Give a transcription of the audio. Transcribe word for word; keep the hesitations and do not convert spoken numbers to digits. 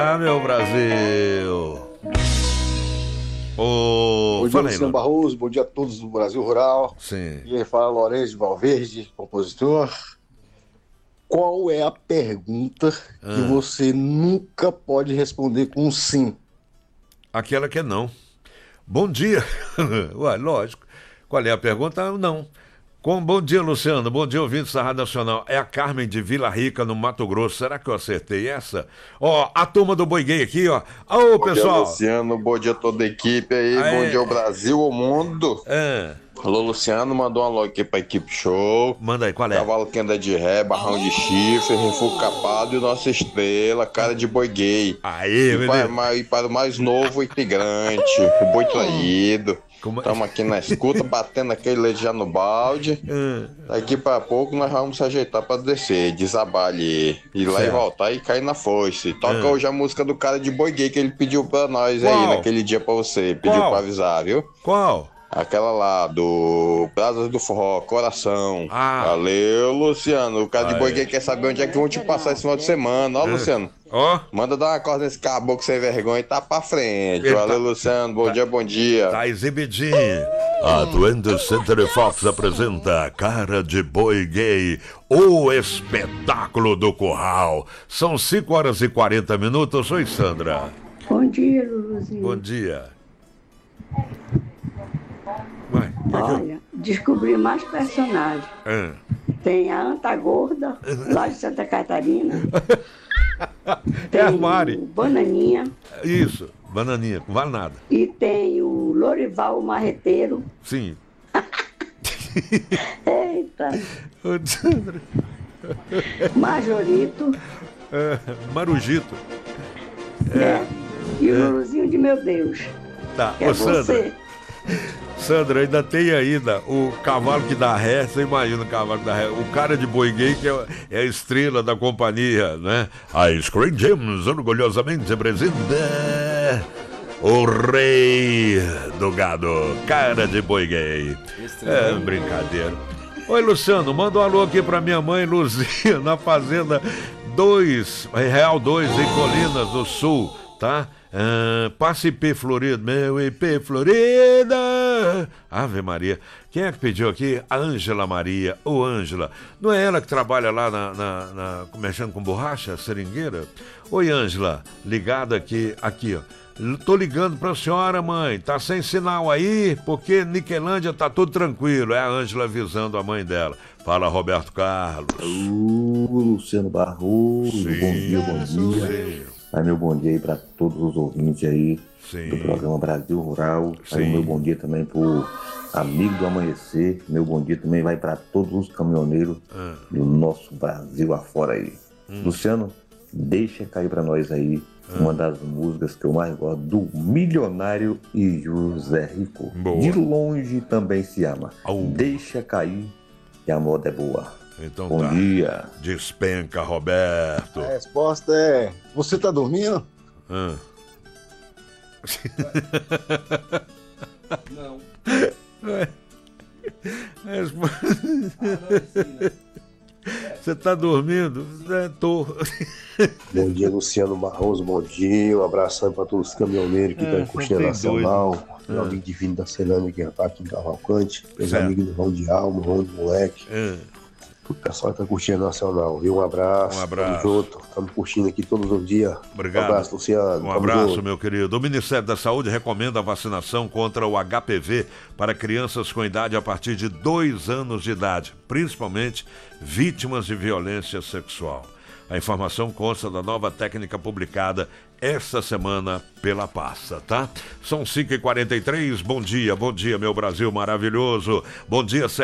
Ah, meu Brasil. Ô, Bom dia, fala aí, Luciano Lu- Barroso. Bom dia a todos do Brasil Rural. Sim. E aí fala Lourenço de Valverde, compositor. Qual é a pergunta que Ah, você nunca pode responder com um sim? aquela que é não. Bom dia. Ué, lógico. Qual é a pergunta? Não. Com bom dia, Luciano. Bom dia, ouvintes da Rádio Nacional. É a Carmen de Vila Rica, no Mato Grosso. Será que eu acertei essa? Ó, a turma do Boi Gay aqui, ó. Ô, Bom dia, pessoal. Luciano. Bom dia a toda a equipe aí. Bom Aê. dia ao Brasil, ao mundo. Ah, Alô, Luciano. Mandou um alô aqui pra equipe show. manda aí, qual é? Cavalo que anda de ré, barrão de chifre, refúgio capado e o nossa estrela, cara de boi gay. Aê, E para, beleza. ma- e para o mais novo integrante, o boi traído. Como é- Estamos aqui na escuta, batendo aquele leite já no balde. Ah, Daqui pra pouco nós vamos se ajeitar pra descer, desabar ali. Ir lá Certo. e voltar e cair na foice. Toca Ah. hoje a música do cara de boi gay que ele pediu pra nós Qual? aí naquele dia pra você. Pediu Qual? pra avisar, viu? qual? Aquela lá do Brasas do Forró, Coração. Ah. Valeu, Luciano. O cara de Ah, boi é. gay quer saber onde é que vão te passar esse final de semana. Ó, Luciano. Ó, Manda dar uma corda nesse caboclo sem vergonha e tá pra frente. Ele Valeu, tá- Luciano. Bom dia, bom dia. tá exibidinho. A Twente Center Fox apresenta Cara de Boi Gay, o espetáculo do curral. São cinco horas e quarenta minutos. Oi, Sandra. Bom dia, Luluzinho. Bom dia. Ué, que que eu- Olha, descobri mais personagens. Ah, Tem a Anta Gorda, lá de Santa Catarina. É a Mari. o Bananinha. Isso, bananinha, não vale nada. E tem o Lorival o Marreteiro. Sim. Eita, Ô, Sandra. Majorito, Ah, Marujito. né? E o Luluzinho de Meu Deus. Tá, Que é ô, Sandra. você. Sandra, ainda tem ainda o cavalo que dá ré, você imagina o cavalo que dá ré, o cara de boi gay que é, é a estrela da companhia, né? A Screen Gems orgulhosamente apresenta o rei do gado, cara de boi gay. É brincadeira. Oi, Luciano, manda um alô aqui pra minha mãe Luzia, na fazenda dois, Real dois, em Colinas do Sul, tá? Ah, passa I P Florida, meu I P Florida. Ave Maria. Quem é que pediu aqui? A Ângela Maria. Ô, Ângela, não é ela que trabalha lá na, na, na- mexendo com borracha, seringueira? Oi, Ângela, ligada aqui, aqui, ó. Tô ligando pra senhora, mãe. Tá sem sinal aí, porque Niquelândia tá tudo tranquilo. É a Ângela avisando a mãe dela. Fala, Roberto Carlos. Ô, Luciano Barroso, Sim, bom dia, bom dia. sim. Aí meu bom dia aí para todos os ouvintes aí Sim. do programa Brasil Rural. Aí Sim. o meu bom dia também pro amigo do amanhecer. Meu bom dia também vai para todos os caminhoneiros Ah. do nosso Brasil afora aí. Hum. Luciano, deixa cair para nós aí uma das músicas que eu mais gosto, do Milionário e José Rico. Boa. De longe também se ama. Au. Deixa cair que a moda é boa. Então Bom tá. dia. Despenca, Roberto. A resposta é: você tá dormindo? Ah. Não. Respo- Você tá dormindo? É, tô. Bom dia, Luciano Barroso, bom dia. Um abração para todos os caminhoneiros que É, estão em Coxinha tem Nacional. É. Meu amigo divino da Celândia que já tá aqui em Cavalcante. Meus Certo. amigos do Rão de Alma, Rão de Moleque. Ah. O pessoal que tá curtindo Nacional, viu? Um abraço. Um abraço. Tamo junto. Estamos curtindo aqui todos os dias. Obrigado. Um abraço, Luciano. Um Tamo abraço, junto. meu querido. O Ministério da Saúde recomenda a vacinação contra o H P V para crianças com idade a partir de dois anos de idade, principalmente vítimas de violência sexual. A informação consta da nova técnica publicada esta semana pela pasta, tá? São cinco e quarenta e três. Bom dia, bom dia, meu Brasil maravilhoso. Bom dia,